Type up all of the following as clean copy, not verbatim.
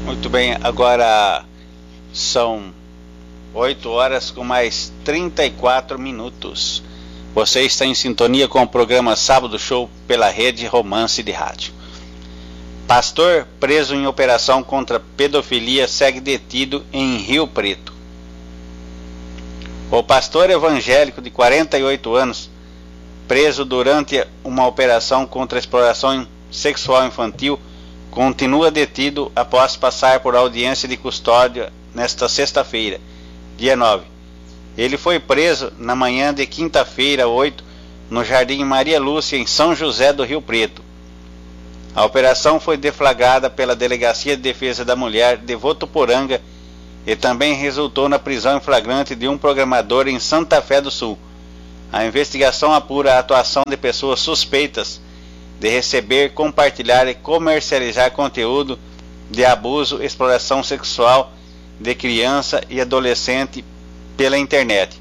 Muito bem, agora são 8 horas com mais 34 minutos. Você está em sintonia com o programa Sábado Show pela Rede Romance de Rádio. Pastor preso em operação contra pedofilia segue detido em Rio Preto. O pastor evangélico de 48 anos, preso durante uma operação contra a exploração sexual infantil, continua detido após passar por audiência de custódia nesta sexta-feira, dia 9. Ele foi preso na manhã de quinta-feira, 8, no Jardim Maria Lúcia, em São José do Rio Preto. A operação foi deflagrada pela Delegacia de Defesa da Mulher de Votuporanga e também resultou na prisão em flagrante de um programador em Santa Fé do Sul. A investigação apura a atuação de pessoas suspeitas de receber, compartilhar e comercializar conteúdo de abuso e exploração sexual de criança e adolescente pela internet.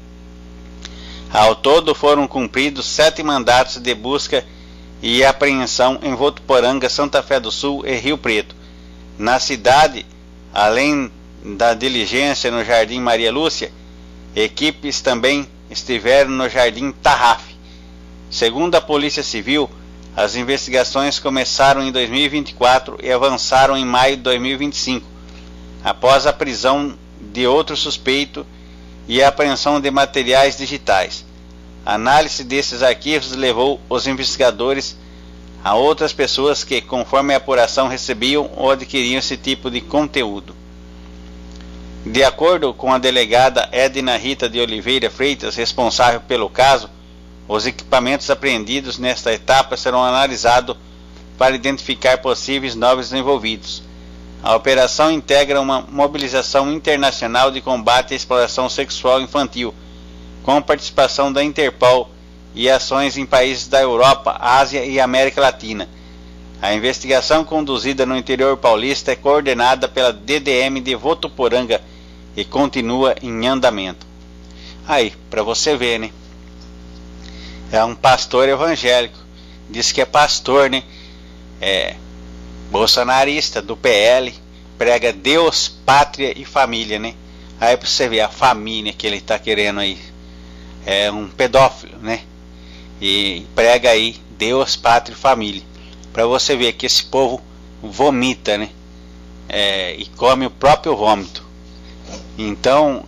Ao todo foram cumpridos 7 mandatos de busca e apreensão em Votuporanga, Santa Fé do Sul e Rio Preto. Na cidade, além da diligência no Jardim Maria Lúcia, equipes também estiveram no Jardim Tarraf. Segundo a Polícia Civil, as investigações começaram em 2024 e avançaram em maio de 2025, após a prisão de outro suspeito e a apreensão de materiais digitais. A análise desses arquivos levou os investigadores a outras pessoas que, conforme a apuração, recebiam ou adquiriam esse tipo de conteúdo. De acordo com a delegada Edna Rita de Oliveira Freitas, responsável pelo caso, os equipamentos apreendidos nesta etapa serão analisados para identificar possíveis novos envolvidos. A operação integra uma mobilização internacional de combate à exploração sexual infantil, com participação da Interpol e ações em países da Europa, Ásia e América Latina. A investigação conduzida no interior paulista é coordenada pela DDM de Votuporanga e continua em andamento. Aí, para você ver, né? É um pastor evangélico, diz que é pastor, né? É bolsonarista, do PL, prega Deus, pátria e família, né? Aí para você ver a família que ele está querendo aí. É um pedófilo, né? E prega aí Deus, pátria e família. Para você ver que esse povo vomita, né? E come o próprio vômito. Então,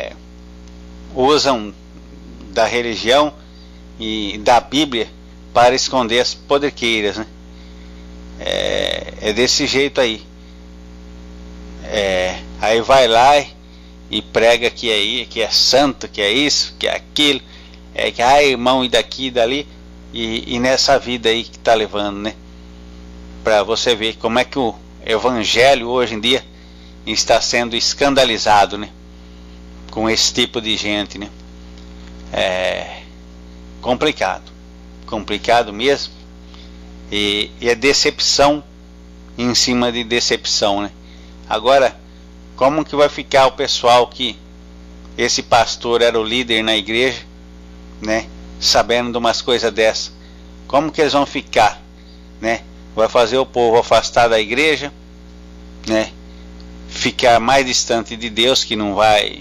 usam da religião e da Bíblia para esconder as podrequeiras, né? É desse jeito aí. Aí vai lá e prega que é santo, que é isso, que é aquilo, que irmão, e daqui e dali, e nessa vida aí que tá levando, né? Para você ver como é que o evangelho hoje em dia está sendo escandalizado, né? Com esse tipo de gente, né? Complicado mesmo, e é decepção em cima de decepção, né? Agora, como que vai ficar o pessoal que esse pastor era o líder na igreja, né? Sabendo de umas coisas dessas, como que eles vão ficar, né? Vai fazer o povo afastar da igreja, né? Ficar mais distante de Deus, que não vai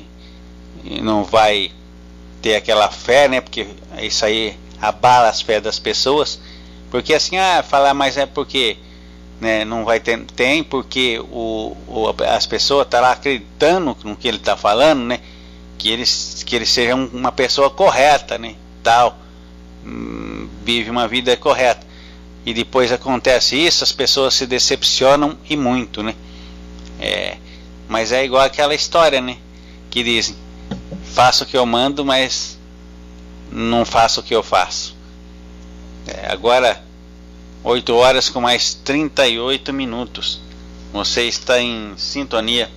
ter aquela fé, né? Porque isso aí abala as fé das pessoas. Porque assim, falar, mas é porque, né, não vai ter, tem porque as pessoas estão lá acreditando no que ele está falando, né? Que ele seja uma pessoa correta, né? Tal, vive uma vida correta. E depois acontece isso, as pessoas se decepcionam e muito, né? Mas é igual aquela história, né? Que dizem, faço o que eu mando, mas não faço o que eu faço. Agora 8 horas com mais 38 minutos. Você está em sintonia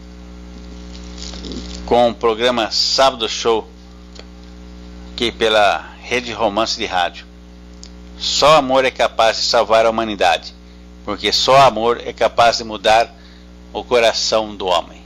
com o programa Sábado Show, aqui pela Rede Romance de Rádio. Só amor é capaz de salvar a humanidade, porque só amor é capaz de mudar o coração do homem.